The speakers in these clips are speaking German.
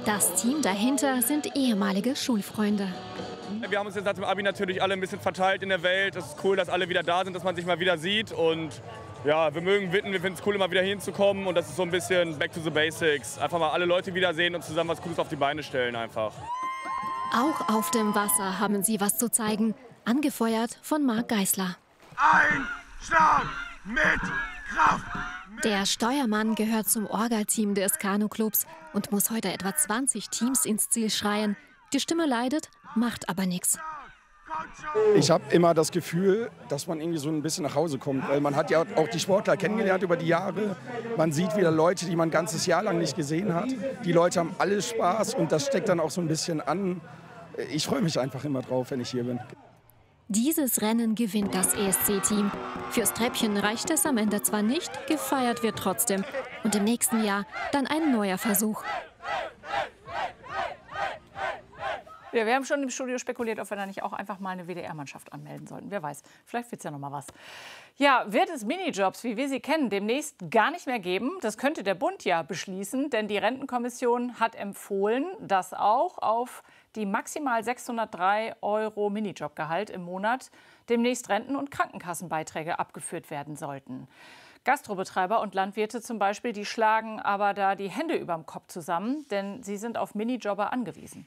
Das Team dahinter sind ehemalige Schulfreunde. Wir haben uns jetzt nach dem Abi natürlich alle ein bisschen verteilt in der Welt. Es ist cool, dass alle wieder da sind, dass man sich mal wieder sieht. Und ja, wir mögen Witten, wir finden es cool, immer wieder hinzukommen. Und das ist so ein bisschen back to the basics. Einfach mal alle Leute wiedersehen und zusammen was Cooles auf die Beine stellen einfach. Auch auf dem Wasser haben sie was zu zeigen. Angefeuert von Marc Geisler. Ein Start mit Kraft! Der Steuermann gehört zum Orga-Team des Kanu-Clubs und muss heute etwa 20 Teams ins Ziel schreien. Die Stimme leidet, macht aber nichts. Ich habe immer das Gefühl, dass man irgendwie so ein bisschen nach Hause kommt. Weil man hat ja auch die Sportler kennengelernt über die Jahre. Man sieht wieder Leute, die man ein ganzes Jahr lang nicht gesehen hat. Die Leute haben alle Spaß und das steckt dann auch so ein bisschen an. Ich freue mich einfach immer drauf, wenn ich hier bin. Dieses Rennen gewinnt das ESC-Team. Fürs Treppchen reicht es am Ende zwar nicht, gefeiert wird trotzdem. Und im nächsten Jahr dann ein neuer Versuch. Ja, wir haben schon im Studio spekuliert, ob wir da nicht auch einfach mal eine WDR-Mannschaft anmelden sollten. Wer weiß, vielleicht wird es ja noch mal was. Ja, wird es Minijobs, wie wir sie kennen, demnächst gar nicht mehr geben? Das könnte der Bund ja beschließen, denn die Rentenkommission hat empfohlen, dass auch auf die maximal 603 € Minijobgehalt im Monat demnächst Renten- und Krankenkassenbeiträge abgeführt werden sollten. Gastrobetreiber und Landwirte zum Beispiel, die schlagen aber da die Hände überm Kopf zusammen, denn sie sind auf Minijobber angewiesen.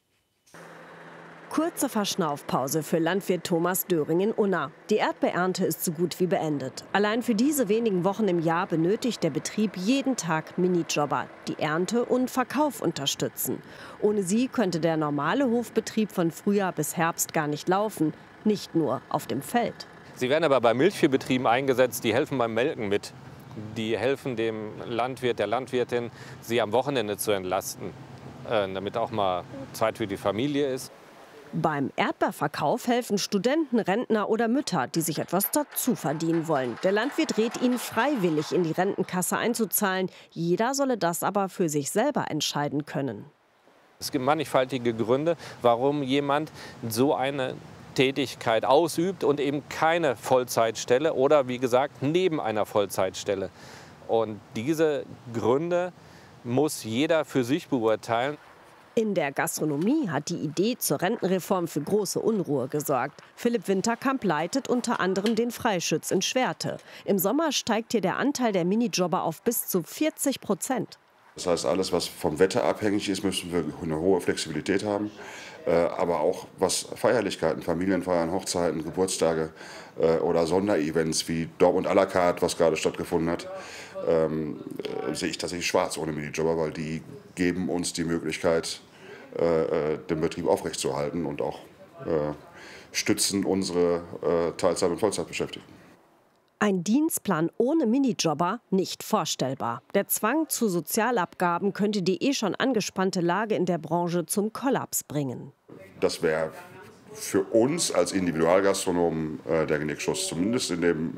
Kurze Verschnaufpause für Landwirt Thomas Döring in Unna. Die Erdbeerernte ist so gut wie beendet. Allein für diese wenigen Wochen im Jahr benötigt der Betrieb jeden Tag Minijobber, die Ernte und Verkauf unterstützen. Ohne sie könnte der normale Hofbetrieb von Frühjahr bis Herbst gar nicht laufen, nicht nur auf dem Feld. Sie werden aber bei Milchviehbetrieben eingesetzt, die helfen beim Melken mit. Die helfen dem Landwirt, der Landwirtin, sie am Wochenende zu entlasten, damit auch mal Zeit für die Familie ist. Beim Erdbeerverkauf helfen Studenten, Rentner oder Mütter, die sich etwas dazu verdienen wollen. Der Landwirt rät ihnen, freiwillig in die Rentenkasse einzuzahlen. Jeder solle das aber für sich selber entscheiden können. Es gibt mannigfaltige Gründe, warum jemand so eine Tätigkeit ausübt und eben keine Vollzeitstelle oder, wie gesagt, neben einer Vollzeitstelle. Und diese Gründe muss jeder für sich beurteilen. In der Gastronomie hat die Idee zur Rentenreform für große Unruhe gesorgt. Philipp Winterkamp leitet unter anderem den Freischütz in Schwerte. Im Sommer steigt hier der Anteil der Minijobber auf bis zu 40%. Das heißt, alles, was vom Wetter abhängig ist, müssen wir eine hohe Flexibilität haben. Aber auch was Feierlichkeiten, Familienfeiern, Hochzeiten, Geburtstage oder Sonderevents wie Dortmund à la carte, was gerade stattgefunden hat, sehe ich tatsächlich schwarz ohne Minijobber, weil die geben uns die Möglichkeit, den Betrieb aufrechtzuerhalten und auch stützen unsere Teilzeit- und Vollzeitbeschäftigten. Ein Dienstplan ohne Minijobber nicht vorstellbar. Der Zwang zu Sozialabgaben könnte die schon angespannte Lage in der Branche zum Kollaps bringen. Das wäre für uns als Individualgastronomen der Genickschuss, zumindest in dem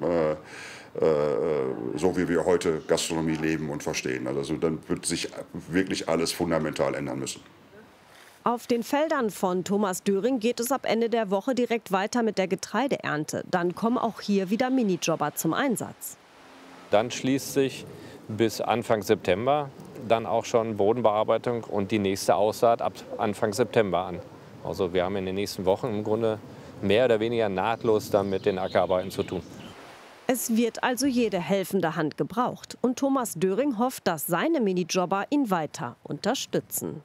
so wie wir heute Gastronomie leben und verstehen. Also dann wird sich wirklich alles fundamental ändern müssen. Auf den Feldern von Thomas Döring geht es ab Ende der Woche direkt weiter mit der Getreideernte. Dann kommen auch hier wieder Minijobber zum Einsatz. Dann schließt sich bis Anfang September dann auch schon Bodenbearbeitung und die nächste Aussaat ab Anfang September an. Also wir haben in den nächsten Wochen im Grunde mehr oder weniger nahtlos dann mit den Ackerarbeiten zu tun. Es wird also jede helfende Hand gebraucht. Und Thomas Döring hofft, dass seine Minijobber ihn weiter unterstützen.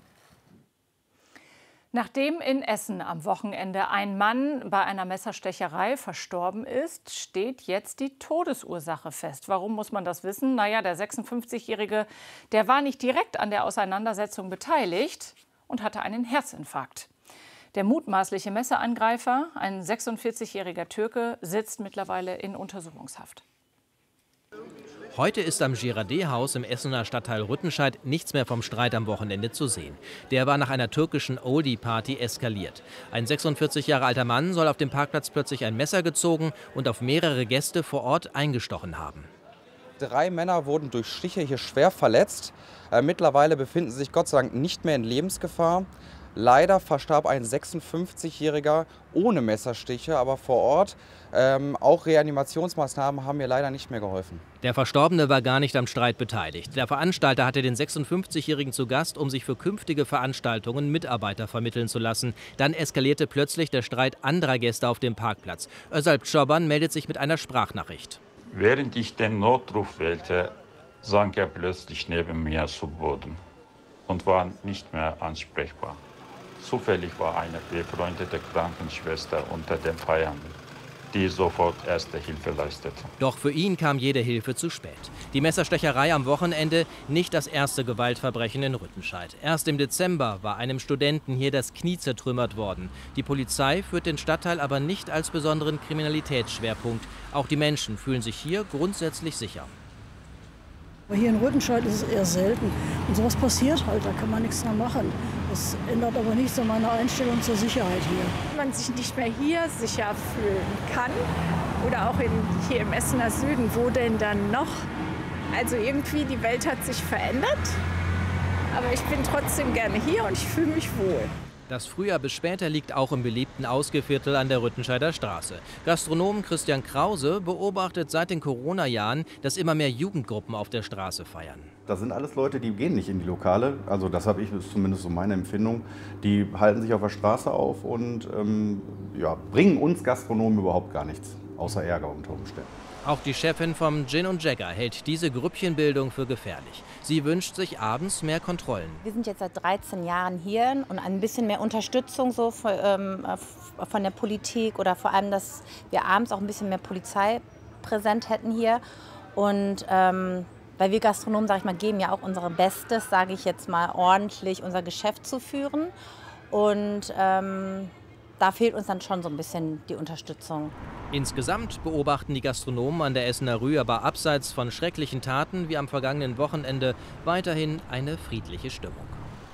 Nachdem in Essen am Wochenende ein Mann bei einer Messerstecherei verstorben ist, steht jetzt die Todesursache fest. Warum muss man das wissen? Naja, der 56-Jährige, der war nicht direkt an der Auseinandersetzung beteiligt und hatte einen Herzinfarkt. Der mutmaßliche Messerangreifer, ein 46-jähriger Türke, sitzt mittlerweile in Untersuchungshaft. Heute ist am Girardet-Haus im Essener Stadtteil Rüttenscheid nichts mehr vom Streit am Wochenende zu sehen. Der war nach einer türkischen Oldie-Party eskaliert. Ein 46 Jahre alter Mann soll auf dem Parkplatz plötzlich ein Messer gezogen und auf mehrere Gäste vor Ort eingestochen haben. 3 Männer wurden durch Stiche hier schwer verletzt. Mittlerweile befinden sie sich Gott sei Dank nicht mehr in Lebensgefahr. Leider verstarb ein 56-Jähriger ohne Messerstiche, aber vor Ort. Auch Reanimationsmaßnahmen haben mir leider nicht mehr geholfen. Der Verstorbene war gar nicht am Streit beteiligt. Der Veranstalter hatte den 56-Jährigen zu Gast, um sich für künftige Veranstaltungen Mitarbeiter vermitteln zu lassen. Dann eskalierte plötzlich der Streit anderer Gäste auf dem Parkplatz. Özalp Çoban meldet sich mit einer Sprachnachricht. Während ich den Notruf wählte, sank er plötzlich neben mir zu Boden und war nicht mehr ansprechbar. Zufällig war eine befreundete Krankenschwester unter den Feiernden, die sofort erste Hilfe leistete. Doch für ihn kam jede Hilfe zu spät. Die Messerstecherei am Wochenende nicht das erste Gewaltverbrechen in Rüttenscheid. Erst im Dezember war einem Studenten hier das Knie zertrümmert worden. Die Polizei führt den Stadtteil aber nicht als besonderen Kriminalitätsschwerpunkt. Auch die Menschen fühlen sich hier grundsätzlich sicher. Hier in Rüttenscheid ist es eher selten. Und sowas passiert halt, da kann man nichts dran machen. Das ändert aber nichts an meiner Einstellung zur Sicherheit hier. Wenn man sich nicht mehr hier sicher fühlen kann oder auch hier im Essener Süden, wo denn dann noch? Also irgendwie, die Welt hat sich verändert, aber ich bin trotzdem gerne hier und ich fühle mich wohl. Das Frühjahr bis später liegt auch im beliebten Ausgeviertel an der Rüttenscheider Straße. Gastronom Christian Krause beobachtet seit den Corona-Jahren, dass immer mehr Jugendgruppen auf der Straße feiern. Das sind alles Leute, die gehen nicht in die Lokale. Also das habe ich, ist zumindest so meine Empfindung. Die halten sich auf der Straße auf und bringen uns Gastronomen überhaupt gar nichts, außer Ärger unter Umständen. Auch die Chefin vom Gin & Jagger hält diese Grüppchenbildung für gefährlich. Sie wünscht sich abends mehr Kontrollen. Wir sind jetzt seit 13 Jahren hier und ein bisschen mehr Unterstützung so von der Politik oder vor allem, dass wir abends auch ein bisschen mehr Polizei präsent hätten hier. Und weil wir Gastronomen, sage ich mal, geben ja auch unser Bestes, sage ich jetzt mal, ordentlich unser Geschäft zu führen. Und da fehlt uns dann schon so ein bisschen die Unterstützung. Insgesamt beobachten die Gastronomen an der Essener Rue aber abseits von schrecklichen Taten wie am vergangenen Wochenende weiterhin eine friedliche Stimmung.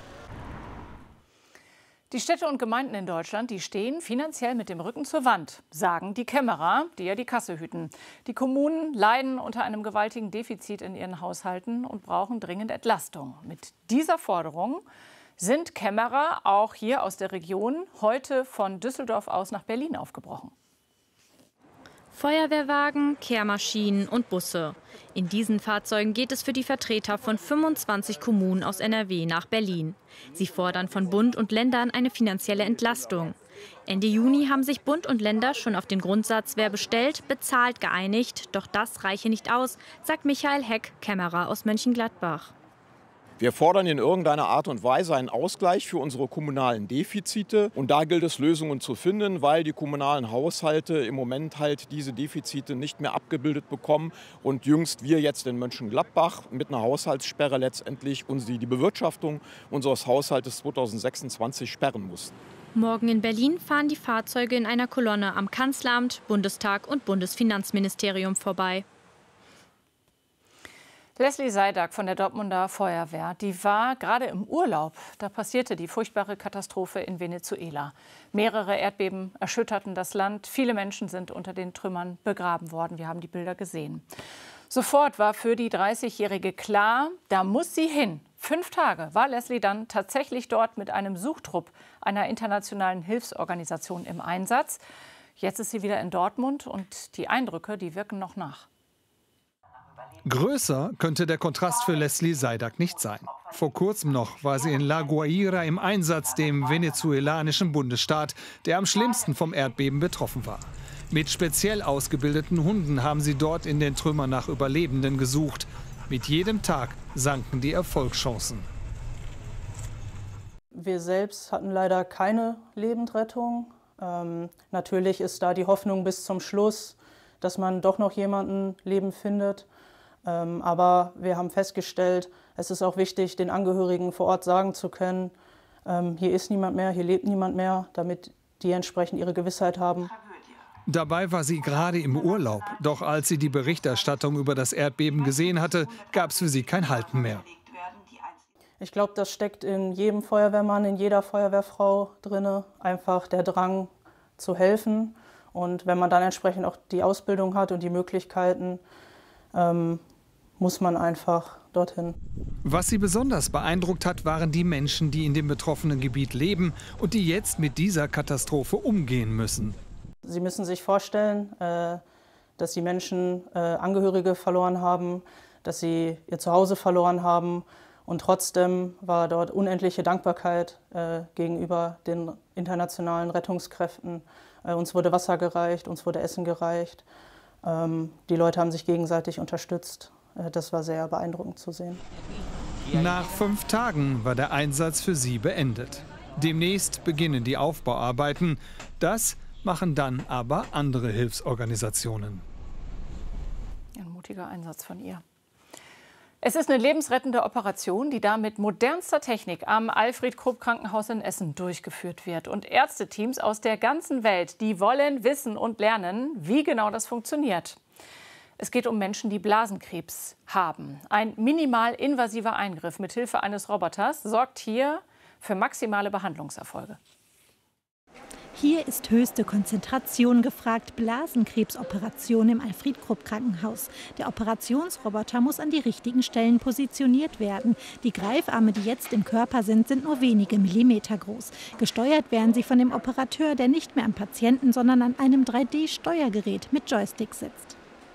Die Städte und Gemeinden in Deutschland, die stehen finanziell mit dem Rücken zur Wand, sagen die Kämmerer, die ja die Kasse hüten. Die Kommunen leiden unter einem gewaltigen Defizit in ihren Haushalten und brauchen dringend Entlastung. Mit dieser Forderung sind Kämmerer auch hier aus der Region heute von Düsseldorf aus nach Berlin aufgebrochen. Feuerwehrwagen, Kehrmaschinen und Busse. In diesen Fahrzeugen geht es für die Vertreter von 25 Kommunen aus NRW nach Berlin. Sie fordern von Bund und Ländern eine finanzielle Entlastung. Ende Juni haben sich Bund und Länder schon auf den Grundsatz wer bestellt, bezahlt geeinigt. Doch das reiche nicht aus, sagt Michael Heck, Kämmerer aus Mönchengladbach. Wir fordern in irgendeiner Art und Weise einen Ausgleich für unsere kommunalen Defizite. Und da gilt es, Lösungen zu finden, weil die kommunalen Haushalte im Moment halt diese Defizite nicht mehr abgebildet bekommen. Und jüngst wir jetzt in Mönchengladbach mit einer Haushaltssperre letztendlich die Bewirtschaftung unseres Haushaltes 2026 sperren mussten. Morgen in Berlin fahren die Fahrzeuge in einer Kolonne am Kanzleramt, Bundestag und Bundesfinanzministerium vorbei. Leslie Seidak von der Dortmunder Feuerwehr, die war gerade im Urlaub. Da passierte die furchtbare Katastrophe in Venezuela. Mehrere Erdbeben erschütterten das Land. Viele Menschen sind unter den Trümmern begraben worden. Wir haben die Bilder gesehen. Sofort war für die 30-Jährige klar, da muss sie hin. 5 Tage war Leslie dann tatsächlich dort mit einem Suchtrupp einer internationalen Hilfsorganisation im Einsatz. Jetzt ist sie wieder in Dortmund und die Eindrücke, die wirken noch nach. Größer könnte der Kontrast für Leslie Seidak nicht sein. Vor kurzem noch war sie in La Guaira im Einsatz, dem venezuelanischen Bundesstaat, der am schlimmsten vom Erdbeben betroffen war. Mit speziell ausgebildeten Hunden haben sie dort in den Trümmern nach Überlebenden gesucht. Mit jedem Tag sanken die Erfolgschancen. Wir selbst hatten leider keine Lebendrettung. Natürlich ist da die Hoffnung bis zum Schluss, dass man doch noch jemanden lebend findet. Aber wir haben festgestellt, es ist auch wichtig, den Angehörigen vor Ort sagen zu können, hier ist niemand mehr, hier lebt niemand mehr, damit die entsprechend ihre Gewissheit haben. Dabei war sie gerade im Urlaub. Doch als sie die Berichterstattung über das Erdbeben gesehen hatte, gab es für sie kein Halten mehr. Ich glaube, das steckt in jedem Feuerwehrmann, in jeder Feuerwehrfrau drin, einfach der Drang zu helfen. Und wenn man dann entsprechend auch die Ausbildung hat und die Möglichkeiten, muss man einfach dorthin. Was sie besonders beeindruckt hat, waren die Menschen, die in dem betroffenen Gebiet leben und die jetzt mit dieser Katastrophe umgehen müssen. Sie müssen sich vorstellen, dass die Menschen Angehörige verloren haben, dass sie ihr Zuhause verloren haben. Und trotzdem war dort unendliche Dankbarkeit gegenüber den internationalen Rettungskräften. Uns wurde Wasser gereicht, uns wurde Essen gereicht. Die Leute haben sich gegenseitig unterstützt. Das war sehr beeindruckend zu sehen. Nach 5 Tagen war der Einsatz für sie beendet. Demnächst beginnen die Aufbauarbeiten. Das machen dann aber andere Hilfsorganisationen. Ein mutiger Einsatz von ihr. Es ist eine lebensrettende Operation, die da mit modernster Technik am Alfred-Krupp-Krankenhaus in Essen durchgeführt wird. Und Ärzteteams aus der ganzen Welt, die wollen wissen und lernen, wie genau das funktioniert. Es geht um Menschen, die Blasenkrebs haben. Ein minimal invasiver Eingriff mit Hilfe eines Roboters sorgt hier für maximale Behandlungserfolge. Hier ist höchste Konzentration gefragt. Blasenkrebsoperation im Alfred-Krupp-Krankenhaus. Der Operationsroboter muss an die richtigen Stellen positioniert werden. Die Greifarme, die jetzt im Körper sind nur wenige Millimeter groß. Gesteuert werden sie von dem Operateur, der nicht mehr am Patienten, sondern an einem 3D-Steuergerät mit Joystick sitzt.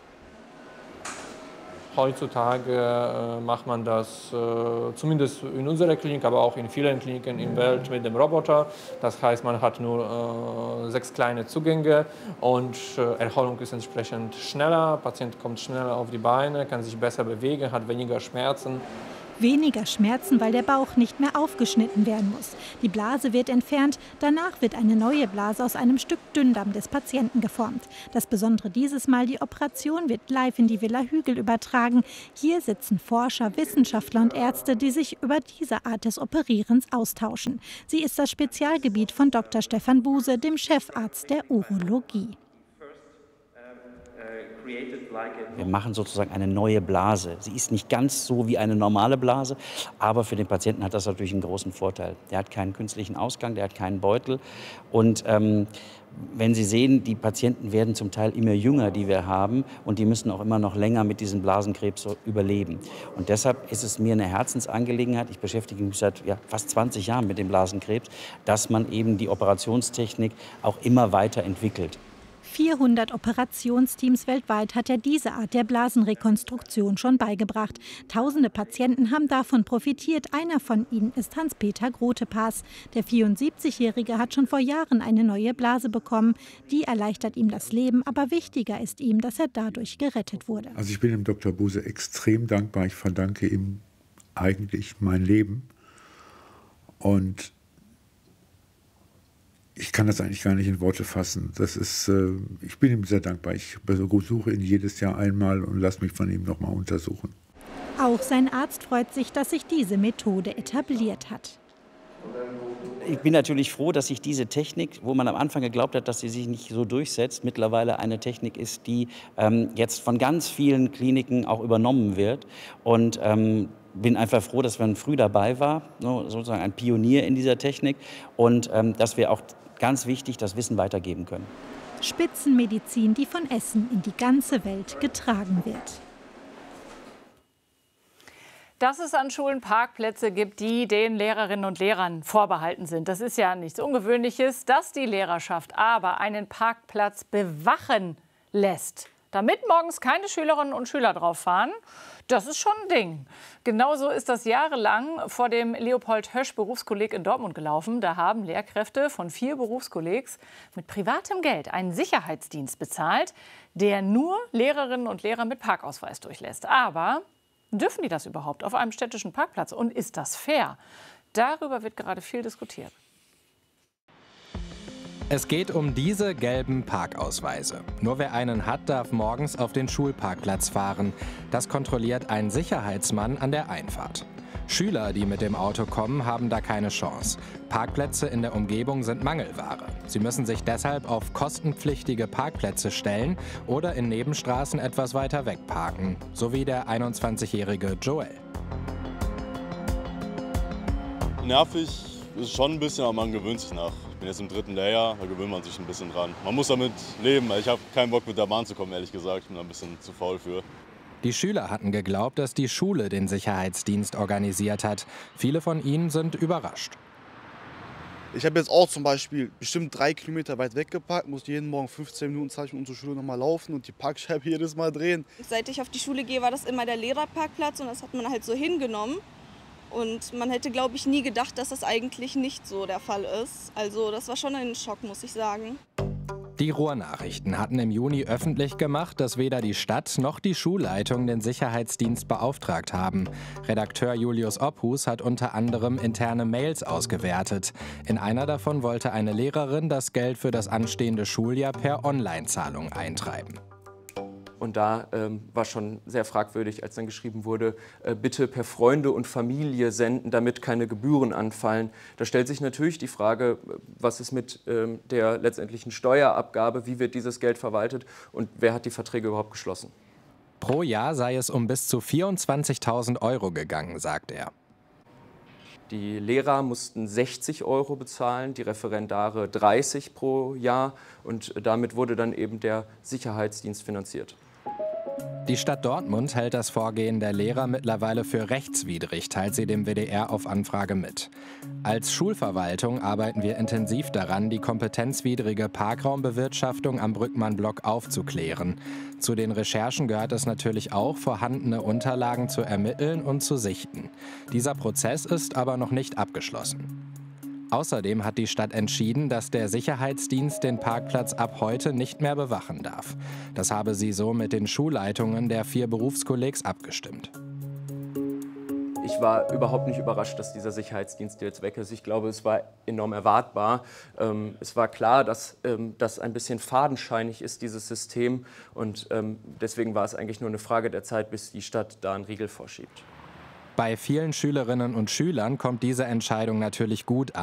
Heutzutage macht man das zumindest in unserer Klinik, aber auch in vielen Kliniken in der Welt mit dem Roboter. Das heißt, man hat nur 6 kleine Zugänge und Erholung ist entsprechend schneller. Der Patient kommt schneller auf die Beine, kann sich besser bewegen, hat weniger Schmerzen. Weniger Schmerzen, weil der Bauch nicht mehr aufgeschnitten werden muss. Die Blase wird entfernt, danach wird eine neue Blase aus einem Stück Dünndarm des Patienten geformt. Das Besondere dieses Mal, die Operation wird live in die Villa Hügel übertragen. Hier sitzen Forscher, Wissenschaftler und Ärzte, die sich über diese Art des Operierens austauschen. Sie ist das Spezialgebiet von Dr. Stefan Buse, dem Chefarzt der Urologie. Wir machen sozusagen eine neue Blase. Sie ist nicht ganz so wie eine normale Blase, aber für den Patienten hat das natürlich einen großen Vorteil. Der hat keinen künstlichen Ausgang, der hat keinen Beutel. Und wenn Sie sehen, die Patienten werden zum Teil immer jünger, die wir haben, und die müssen auch immer noch länger mit diesem Blasenkrebs überleben. Und deshalb ist es mir eine Herzensangelegenheit, ich beschäftige mich seit fast 20 Jahren mit dem Blasenkrebs, dass man eben die Operationstechnik auch immer weiterentwickelt. 400 Operationsteams weltweit hat er diese Art der Blasenrekonstruktion schon beigebracht. Tausende Patienten haben davon profitiert. Einer von ihnen ist Hans-Peter Grotepass. Der 74-Jährige hat schon vor Jahren eine neue Blase bekommen. Die erleichtert ihm das Leben, aber wichtiger ist ihm, dass er dadurch gerettet wurde. Also ich bin dem Dr. Buse extrem dankbar. Ich verdanke ihm eigentlich mein Leben. Und ich kann das eigentlich gar nicht in Worte fassen. Das ist, ich bin ihm sehr dankbar. Ich besuche ihn jedes Jahr einmal und lasse mich von ihm noch mal untersuchen. Auch sein Arzt freut sich, dass sich diese Methode etabliert hat. Ich bin natürlich froh, dass sich diese Technik, wo man am Anfang geglaubt hat, dass sie sich nicht so durchsetzt, mittlerweile eine Technik ist, die jetzt von ganz vielen Kliniken auch übernommen wird. Und bin einfach froh, dass man früh dabei war, sozusagen ein Pionier in dieser Technik, und dass wir auch ganz wichtig das Wissen weitergeben können. Spitzenmedizin, die von Essen in die ganze Welt getragen wird. Dass es an Schulen Parkplätze gibt, die den Lehrerinnen und Lehrern vorbehalten sind, das ist ja nichts Ungewöhnliches. Dass die Lehrerschaft aber einen Parkplatz bewachen lässt, damit morgens keine Schülerinnen und Schüler drauf fahren, das ist schon ein Ding. Genauso ist das jahrelang vor dem Leopold-Hösch-Berufskolleg in Dortmund gelaufen. Da haben Lehrkräfte von 4 Berufskollegs mit privatem Geld einen Sicherheitsdienst bezahlt, der nur Lehrerinnen und Lehrer mit Parkausweis durchlässt. Aber dürfen die das überhaupt auf einem städtischen Parkplatz? Und ist das fair? Darüber wird gerade viel diskutiert. Es geht um diese gelben Parkausweise. Nur wer einen hat, darf morgens auf den Schulparkplatz fahren. Das kontrolliert ein Sicherheitsmann an der Einfahrt. Schüler, die mit dem Auto kommen, haben da keine Chance. Parkplätze in der Umgebung sind Mangelware. Sie müssen sich deshalb auf kostenpflichtige Parkplätze stellen oder in Nebenstraßen etwas weiter weg parken, so wie der 21-jährige Joel. Nervig ist schon ein bisschen, aber man gewöhnt sich nach. Ich bin jetzt im 3. Lehrjahr, da gewöhnt man sich ein bisschen dran. Man muss damit leben, ich habe keinen Bock mit der Bahn zu kommen, ehrlich gesagt. Ich bin da ein bisschen zu faul für. Die Schüler hatten geglaubt, dass die Schule den Sicherheitsdienst organisiert hat. Viele von ihnen sind überrascht. Ich habe jetzt auch zum Beispiel bestimmt 3 Kilometer weit weggeparkt, musste jeden Morgen 15 Minuten Zeit um zur Schule nochmal laufen und die Parkscheibe jedes Mal drehen. Seit ich auf die Schule gehe, war das immer der Lehrerparkplatz und das hat man halt so hingenommen. Und man hätte, glaube ich, nie gedacht, dass das eigentlich nicht so der Fall ist. Also das war schon ein Schock, muss ich sagen. Die Ruhrnachrichten hatten im Juni öffentlich gemacht, dass weder die Stadt noch die Schulleitung den Sicherheitsdienst beauftragt haben. Redakteur Julius Ophus hat unter anderem interne Mails ausgewertet. In einer davon wollte eine Lehrerin das Geld für das anstehende Schuljahr per Online-Zahlung eintreiben. Und da war schon sehr fragwürdig, als dann geschrieben wurde, bitte per Freunde und Familie senden, damit keine Gebühren anfallen. Da stellt sich natürlich die Frage, was ist mit der letztendlichen Steuerabgabe, wie wird dieses Geld verwaltet und wer hat die Verträge überhaupt geschlossen? Pro Jahr sei es um bis zu 24.000 € gegangen, sagt er. Die Lehrer mussten 60 € bezahlen, die Referendare 30 pro Jahr und damit wurde dann eben der Sicherheitsdienst finanziert. Die Stadt Dortmund hält das Vorgehen der Lehrer mittlerweile für rechtswidrig, teilt sie dem WDR auf Anfrage mit. Als Schulverwaltung arbeiten wir intensiv daran, die kompetenzwidrige Parkraumbewirtschaftung am Brückmann-Block aufzuklären. Zu den Recherchen gehört es natürlich auch, vorhandene Unterlagen zu ermitteln und zu sichten. Dieser Prozess ist aber noch nicht abgeschlossen. Außerdem hat die Stadt entschieden, dass der Sicherheitsdienst den Parkplatz ab heute nicht mehr bewachen darf. Das habe sie so mit den Schulleitungen der 4 Berufskollegs abgestimmt. Ich war überhaupt nicht überrascht, dass dieser Sicherheitsdienst jetzt weg ist. Ich glaube, es war enorm erwartbar. Es war klar, dass das ein bisschen fadenscheinig ist, dieses System. Und deswegen war es eigentlich nur eine Frage der Zeit, bis die Stadt da einen Riegel vorschiebt. Bei vielen Schülerinnen und Schülern kommt diese Entscheidung natürlich gut an.